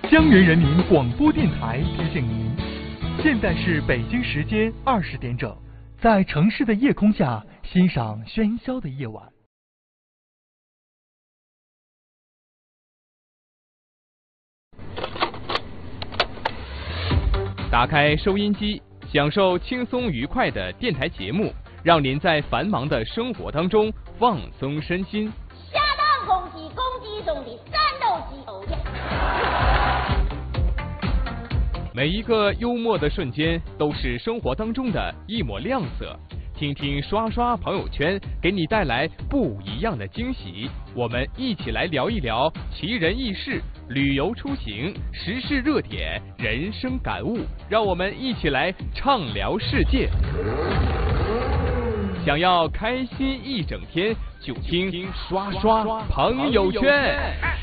江源人民广播电台提醒您，现在是北京时间20点整，在城市的夜空下欣赏喧嚣的夜晚。 打开收音机，享受轻松愉快的电台节目，让您在繁忙的生活当中放松身心。 下蛋公鸡中的战斗机偶像。 每一个幽默的瞬间都是生活当中的一抹亮色，听听刷刷朋友圈，给你带来不一样的惊喜。我们一起来聊一聊奇人异事、旅游出行、时事热点、人生感悟，让我们一起来畅聊世界。想要开心一整天，就听刷刷朋友圈。